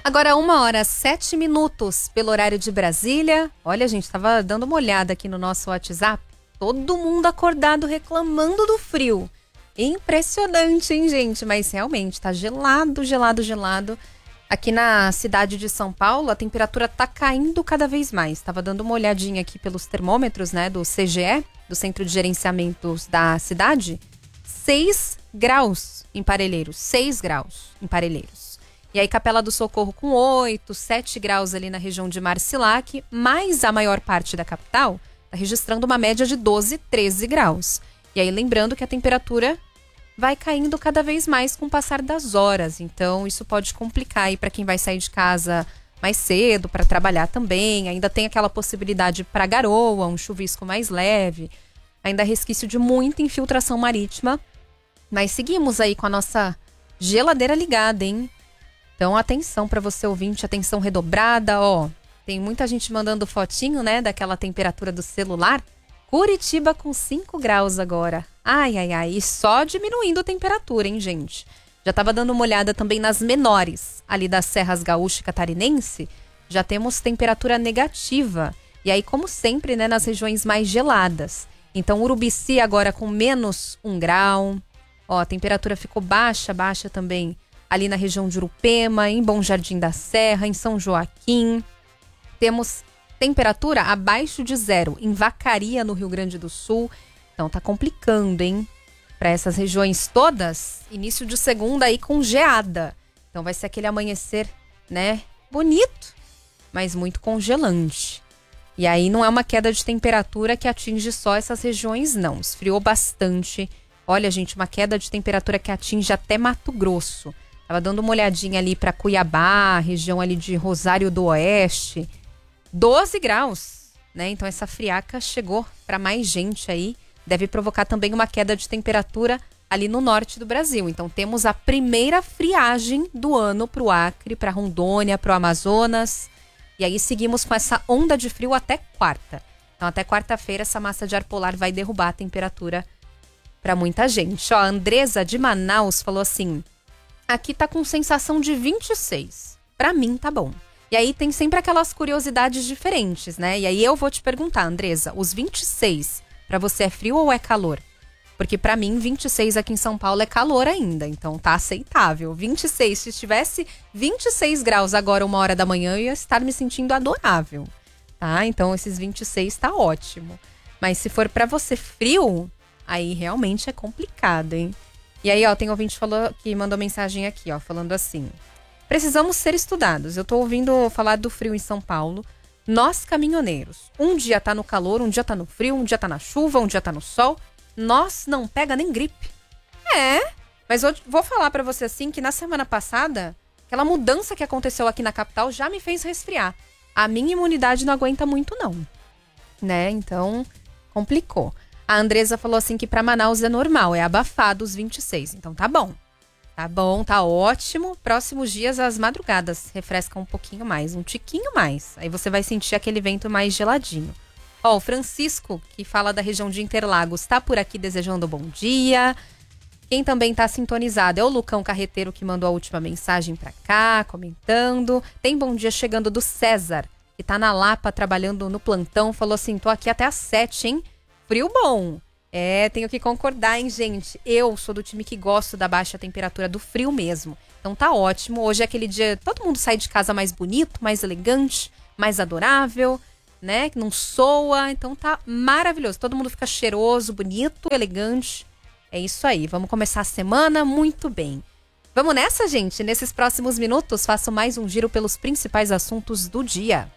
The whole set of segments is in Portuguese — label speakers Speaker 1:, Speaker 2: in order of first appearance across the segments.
Speaker 1: Agora 1h07 pelo horário de Brasília. Olha, gente, estava dando uma olhada aqui no nosso WhatsApp. Todo mundo acordado reclamando do frio. Impressionante, hein, gente? Mas realmente tá gelado, gelado, gelado. Aqui na cidade de São Paulo, a temperatura tá caindo cada vez mais. Estava dando uma olhadinha aqui pelos termômetros, né, do CGE, do Centro de Gerenciamentos da cidade. 6 graus em Parelheiros. 6 graus em Parelheiros. E aí Capela do Socorro com 8, 7 graus ali na região de Marcilac, mas a maior parte da capital está registrando uma média de 12, 13 graus. E aí lembrando que a temperatura vai caindo cada vez mais com o passar das horas. Então isso pode complicar aí para quem vai sair de casa mais cedo para trabalhar também. Ainda tem aquela possibilidade para garoa, um chuvisco mais leve. Ainda resquício de muita infiltração marítima. Mas seguimos aí com a nossa geladeira ligada, hein? Então, atenção para você ouvinte, atenção redobrada, ó. Tem muita gente mandando fotinho, né, daquela temperatura do celular. Curitiba com 5 graus agora. Ai, ai, ai. E só diminuindo a temperatura, hein, gente? Já tava dando uma olhada também nas menores, ali das Serras Gaúcha e Catarinense. Já temos temperatura negativa. E aí, como sempre, né, nas regiões mais geladas. Então, Urubici agora com menos 1 grau. Ó, a temperatura ficou baixa também. Ali na região de Urupema, em Bom Jardim da Serra, em São Joaquim. Temos temperatura abaixo de 0 em Vacaria, no Rio Grande do Sul. Então tá complicando, hein? Para essas regiões todas, início de segunda aí com geada. Então vai ser aquele amanhecer, né? Bonito, mas muito congelante. E aí não é uma queda de temperatura que atinge só essas regiões, não. Esfriou bastante. Olha, gente, uma queda de temperatura que atinge até Mato Grosso. Tava dando uma olhadinha ali para Cuiabá, região ali de Rosário do Oeste. 12 graus, né? Então essa friaca chegou para mais gente aí. Deve provocar também uma queda de temperatura ali no norte do Brasil. Então temos a primeira friagem do ano para o Acre, para Rondônia, para o Amazonas. E aí seguimos com essa onda de frio até quarta. Então até quarta-feira essa massa de ar polar vai derrubar a temperatura para muita gente. Ó, a Andresa de Manaus falou assim: aqui tá com sensação de 26. Pra mim tá bom. E aí tem sempre aquelas curiosidades diferentes, né? E aí eu vou te perguntar, Andresa, os 26 pra você é frio ou é calor? Porque pra mim 26 aqui em São Paulo é calor ainda, então tá aceitável. 26, se tivesse 26 graus agora 1h da manhã, eu ia estar me sentindo adorável, tá? Então esses 26 tá ótimo. Mas se for pra você frio, aí realmente é complicado, hein? E aí, ó, tem ouvinte que mandou mensagem aqui, ó, falando assim: precisamos ser estudados. Eu tô ouvindo falar do frio em São Paulo. Nós, caminhoneiros, um dia tá no calor, um dia tá no frio, um dia tá na chuva, um dia tá no sol. Nós não pega nem gripe. É, mas eu vou falar pra você assim que na semana passada, aquela mudança que aconteceu aqui na capital já me fez resfriar. A minha imunidade não aguenta muito não, né? Então, complicou. A Andresa falou assim que pra Manaus é normal, é abafado os 26. Então tá bom. Tá bom, tá ótimo. Próximos dias as madrugadas refrescam um pouquinho mais, um tiquinho mais. Aí você vai sentir aquele vento mais geladinho. Ó, o Francisco, que fala da região de Interlagos, tá por aqui desejando bom dia. Quem também tá sintonizado é o Lucão Carreteiro, que mandou a última mensagem pra cá, comentando. Tem bom dia chegando do César, que tá na Lapa trabalhando no plantão. Falou assim, tô aqui até às 7, hein? Frio bom. É, tenho que concordar, hein, gente? Eu sou do time que gosto da baixa temperatura, do frio mesmo. Então tá ótimo. Hoje é aquele dia, todo mundo sai de casa mais bonito, mais elegante, mais adorável, né? Que não soa. Então tá maravilhoso. Todo mundo fica cheiroso, bonito, elegante. É isso aí. Vamos começar a semana muito bem. Vamos nessa, gente? Nesses próximos minutos, faço mais um giro pelos principais assuntos do dia.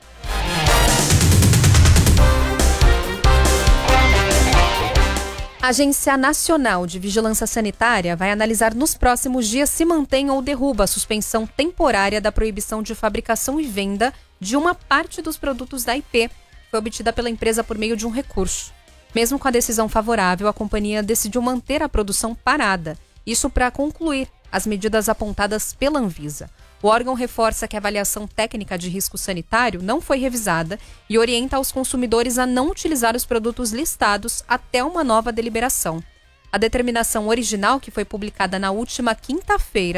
Speaker 1: A Agência Nacional de Vigilância Sanitária vai analisar nos próximos dias se mantém ou derruba a suspensão temporária da proibição de fabricação e venda de uma parte dos produtos da IP, que foi obtida pela empresa por meio de um recurso. Mesmo com a decisão favorável, a companhia decidiu manter a produção parada, isso para concluir as medidas apontadas pela Anvisa. O órgão reforça que a avaliação técnica de risco sanitário não foi revisada e orienta os consumidores a não utilizar os produtos listados até uma nova deliberação. A determinação original, que foi publicada na última quinta-feira,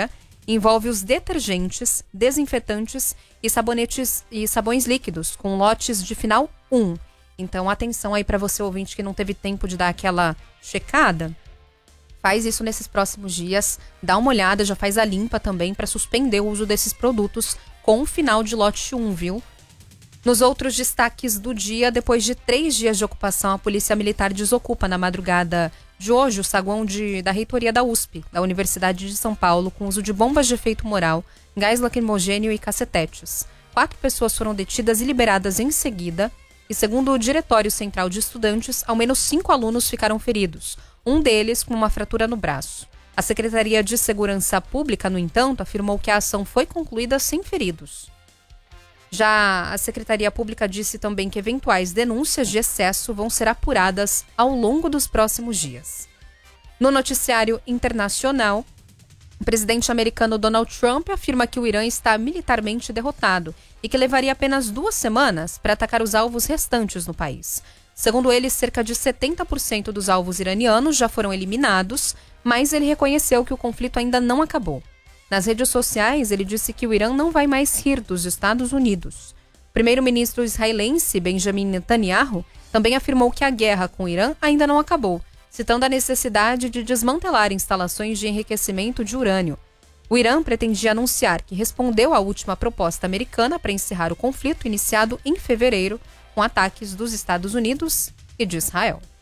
Speaker 1: envolve os detergentes, desinfetantes e sabonetes e sabões líquidos, com lotes de final 1. Então, atenção aí para você, ouvinte, que não teve tempo de dar aquela checada. Faz isso nesses próximos dias, dá uma olhada, já faz a limpa também para suspender o uso desses produtos com o final de lote 1, viu? Nos outros destaques do dia, depois de 3 dias de ocupação, a Polícia Militar desocupa na madrugada de hoje o saguão da reitoria da USP, da Universidade de São Paulo, com uso de bombas de efeito moral, gás lacrimogênio e cacetetes. 4 pessoas foram detidas e liberadas em seguida. E segundo o Diretório Central de Estudantes, ao menos 5 alunos ficaram feridos, um deles com uma fratura no braço. A Secretaria de Segurança Pública, no entanto, afirmou que a ação foi concluída sem feridos. Já a Secretaria Pública disse também que eventuais denúncias de excesso vão ser apuradas ao longo dos próximos dias. No noticiário internacional, o presidente americano Donald Trump afirma que o Irã está militarmente derrotado e que levaria apenas 2 semanas para atacar os alvos restantes no país. Segundo ele, cerca de 70% dos alvos iranianos já foram eliminados, mas ele reconheceu que o conflito ainda não acabou. Nas redes sociais, ele disse que o Irã não vai mais rir dos Estados Unidos. O primeiro-ministro israelense Benjamin Netanyahu também afirmou que a guerra com o Irã ainda não acabou, citando a necessidade de desmantelar instalações de enriquecimento de urânio. O Irã pretendia anunciar que respondeu à última proposta americana para encerrar o conflito iniciado em fevereiro, com ataques dos Estados Unidos e de Israel.